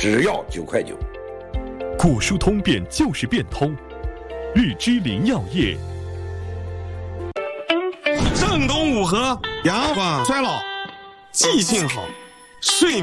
只要9块9。 古书通变就是变通，日之林药业。 正东五合，阳光衰老，记性好，睡眠。